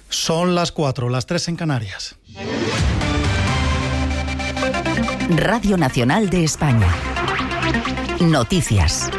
Son las 4, las 3 en Canarias. Radio Nacional de España. Noticias.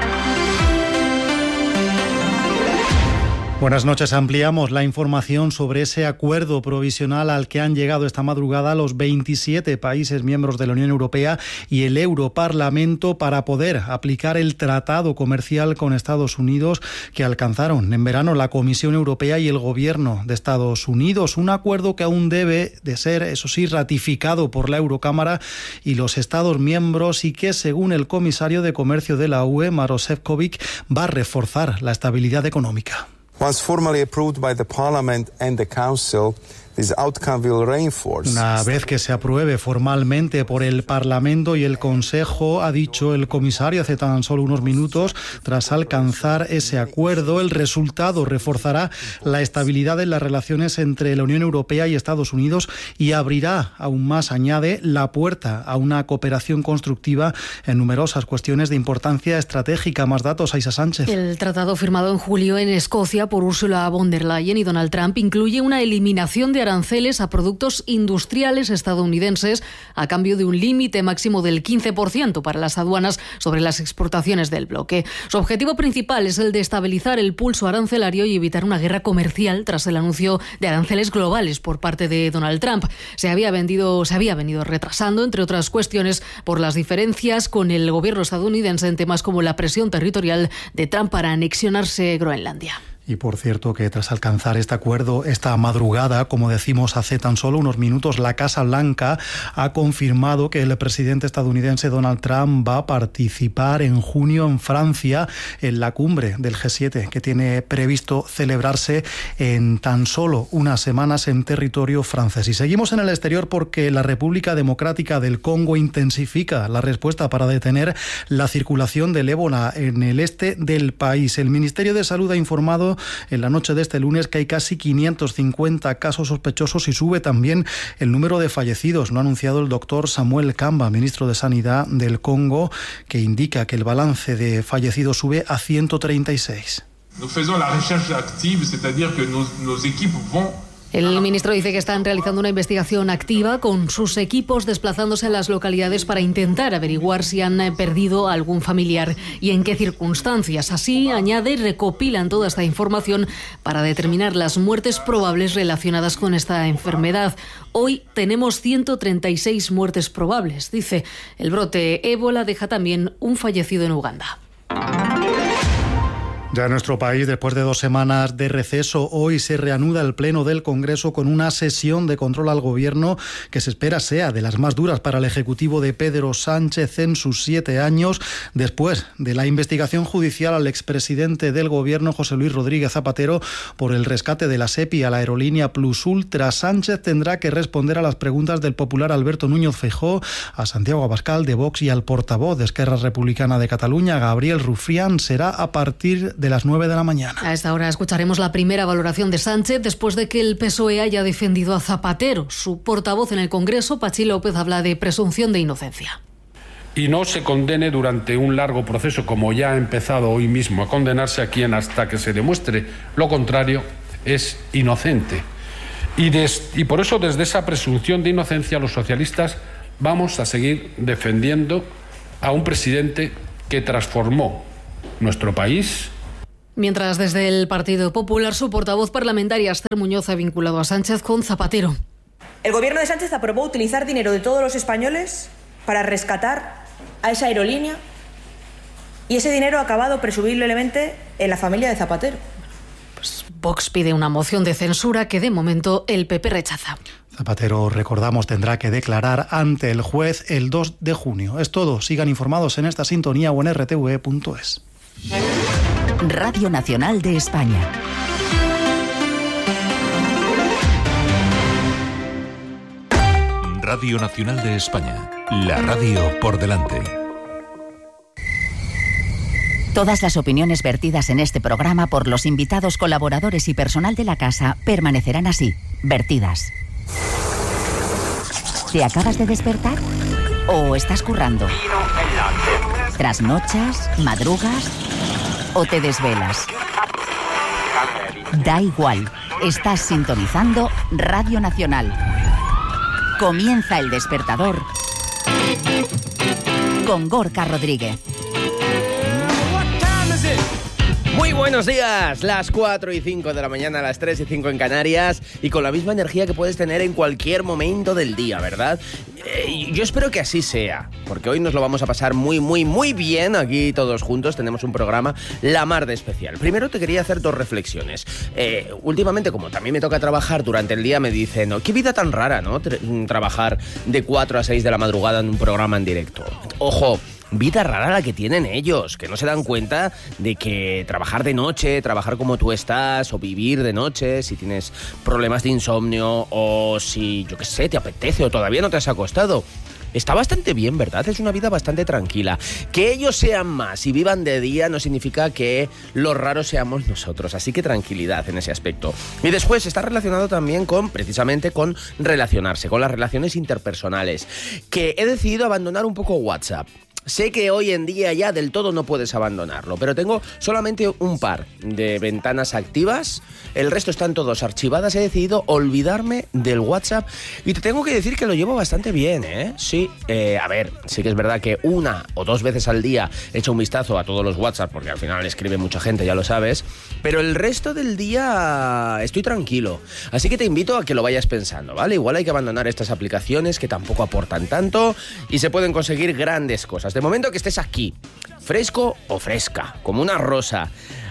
Buenas noches. Ampliamos la información sobre ese acuerdo provisional al que han llegado esta madrugada los 27 países miembros de la Unión Europea y el Europarlamento para poder aplicar el tratado comercial con Estados Unidos que alcanzaron en verano la Comisión Europea y el Gobierno de Estados Unidos. Un acuerdo que aún debe de ser, eso sí, ratificado por la Eurocámara y los Estados miembros y que, según el comisario de Comercio de la UE, Maroš Šefčovič, va a reforzar la estabilidad económica. Once formally approved by the Parliament and the Council, this outcome will reinforce. Una vez que se apruebe formalmente por el Parlamento y el Consejo, ha dicho el comisario hace tan solo unos minutos, tras alcanzar ese acuerdo, el resultado reforzará la estabilidad en las relaciones entre la Unión Europea y Estados Unidos y abrirá aún más, añade, la puerta a una cooperación constructiva en numerosas cuestiones de importancia estratégica. Más datos, Aisa Sánchez. El tratado firmado en julio en Escocia por Ursula von der Leyen y Donald Trump incluye una eliminación de aranceles a productos industriales estadounidenses a cambio de un límite máximo del 15% para las aduanas sobre las exportaciones del bloque. Su objetivo principal es el de estabilizar el pulso arancelario y evitar una guerra comercial tras el anuncio de aranceles globales por parte de Donald Trump. Se había venido retrasando, entre otras cuestiones, por las diferencias con el gobierno estadounidense en temas como la presión territorial de Trump para anexionarse Groenlandia. Y por cierto que tras alcanzar este acuerdo esta madrugada, como decimos hace tan solo unos minutos, la Casa Blanca ha confirmado que el presidente estadounidense Donald Trump va a participar en junio en Francia en la cumbre del G7 que tiene previsto celebrarse en tan solo unas semanas en territorio francés. Y seguimos en el exterior porque la República Democrática del Congo intensifica la respuesta para detener la circulación del ébola en el este del país. El Ministerio de Salud ha informado en la noche de este lunes que hay casi 550 casos sospechosos y sube también el número de fallecidos. Lo ha anunciado el doctor Samuel Kamba, ministro de Sanidad del Congo, que indica que el balance de fallecidos sube a 136. El ministro dice que están realizando una investigación activa con sus equipos desplazándose a las localidades para intentar averiguar si han perdido a algún familiar y en qué circunstancias. Así, añade, recopilan toda esta información para determinar las muertes probables relacionadas con esta enfermedad. Hoy tenemos 136 muertes probables, dice. El brote ébola deja también un fallecido en Uganda. Ya en nuestro país, después de 2 semanas de receso, hoy se reanuda el Pleno del Congreso con una sesión de control al Gobierno que se espera sea de las más duras para el Ejecutivo de Pedro Sánchez en sus 7 años, después de la investigación judicial al expresidente del Gobierno, José Luis Rodríguez Zapatero, por el rescate de la SEPI a la aerolínea Plus Ultra. Sánchez tendrá que responder a las preguntas del popular Alberto Núñez Feijóo, a Santiago Abascal de Vox y al portavoz de Esquerra Republicana de Cataluña, Gabriel Rufián. Será a partir de las 9 de la mañana. A esta hora escucharemos la primera valoración de Sánchez después de que el PSOE haya defendido a Zapatero. Su portavoz en el Congreso, Patxi López, habla de presunción de inocencia. Y no se condene durante un largo proceso, como ya ha empezado hoy mismo a condenarse a quien, hasta que se demuestre lo contrario, es inocente. Y por eso, desde esa presunción de inocencia, los socialistas vamos a seguir defendiendo a un presidente que transformó nuestro país. Mientras, desde el Partido Popular, su portavoz parlamentaria, Esther Muñoz, ha vinculado a Sánchez con Zapatero. El gobierno de Sánchez aprobó utilizar dinero de todos los españoles para rescatar a esa aerolínea y ese dinero ha acabado presumiblemente en la familia de Zapatero. Pues Vox pide una moción de censura que de momento el PP rechaza. Zapatero, recordamos, tendrá que declarar ante el juez el 2 de junio. Es todo. Sigan informados en esta sintonía o en rtve.es. Radio Nacional de España. Radio Nacional de España. La radio por delante. Todas las opiniones vertidas en este programa por los invitados, colaboradores y personal de la casa permanecerán así, vertidas. ¿Te acabas de despertar? ¿O estás currando? ¿Trasnochas? ¿Madrugas? ¿O te desvelas? Da igual, estás sintonizando Radio Nacional. Comienza El Despertador con Gorka Rodríguez. Muy buenos días, las 4:05 de la mañana, las 3:05 en Canarias, y con la misma energía que puedes tener en cualquier momento del día, ¿verdad? Yo espero que así sea, porque hoy nos lo vamos a pasar muy bien aquí todos juntos. Tenemos un programa la mar de especial. Primero te quería hacer dos reflexiones. Últimamente, como también me toca trabajar durante el día, me dicen, ¿no? Qué vida tan rara, ¿no? Trabajar de 4 a 6 de la madrugada en un programa en directo. Ojo, vida rara la que tienen ellos, que no se dan cuenta de que trabajar de noche, trabajar como tú estás, o vivir de noche, si tienes problemas de insomnio, o si, yo qué sé, te apetece o todavía no te has acostado, está bastante bien, ¿verdad? Es una vida bastante tranquila. Que ellos sean más y vivan de día no significa que los raros seamos nosotros, así que tranquilidad en ese aspecto. Y después está relacionado también precisamente con relacionarse, con las relaciones interpersonales, que he decidido abandonar un poco WhatsApp. Sé que hoy en día ya del todo no puedes abandonarlo, pero tengo solamente un par de ventanas activas, el resto están todos archivadas. He decidido olvidarme del WhatsApp y te tengo que decir que lo llevo bastante bien, ¿eh? Sí, a ver, sí que es verdad que 1 o 2 veces al día he hecho un vistazo a todos los WhatsApp, porque al final escribe mucha gente, ya lo sabes, pero el resto del día estoy tranquilo. Así que te invito a que lo vayas pensando, ¿vale? Igual hay que abandonar estas aplicaciones que tampoco aportan tanto y se pueden conseguir grandes cosas. De momento que estés aquí, fresco o fresca, como una rosa,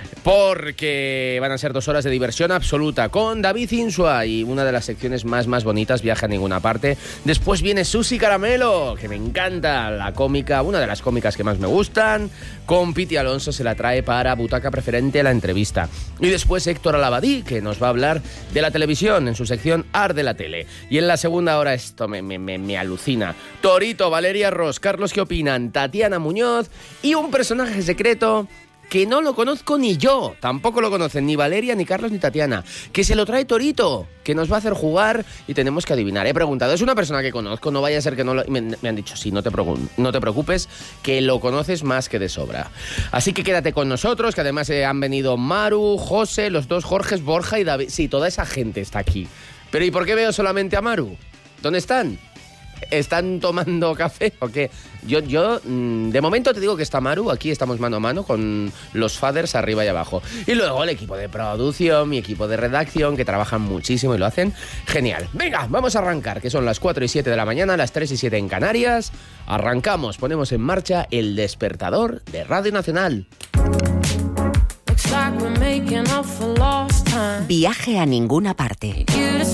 porque van a ser 2 horas de diversión absoluta con David Insua y una de las secciones más bonitas, Viaje a Ninguna Parte. Después viene Susi Caramelo, que me encanta, la cómica, una de las cómicas que más me gustan. Con Piti Alonso se la trae para Butaca Preferente, la entrevista. Y después Héctor Alabadí, que nos va a hablar de la televisión en su sección Art de la Tele. Y en la segunda hora, esto me alucina, Torito, Valeria Ross, Carlos, ¿qué opinan? Tatiana Muñoz y un personaje secreto que no lo conozco ni yo, tampoco lo conocen ni Valeria, ni Carlos, ni Tatiana, que se lo trae Torito, que nos va a hacer jugar y tenemos que adivinar. He preguntado, es una persona que conozco, no vaya a ser que no lo... Me han dicho, sí, no te preocupes, que lo conoces más que de sobra. Así que quédate con nosotros, que además han venido Maru, José, los dos Jorges, Borja y David. Sí, toda esa gente está aquí. Pero ¿y por qué veo solamente a Maru? ¿Dónde están? ¿Están tomando café o qué? Yo de momento te digo que está Maru, aquí estamos mano a mano con los fathers arriba y abajo. Y luego el equipo de producción, mi equipo de redacción, que trabajan muchísimo y lo hacen genial. Venga, vamos a arrancar, que son las 4:07 de la mañana, las 3:07 en Canarias. Arrancamos, ponemos en marcha El Despertador de Radio Nacional. Viaje a Ninguna Parte.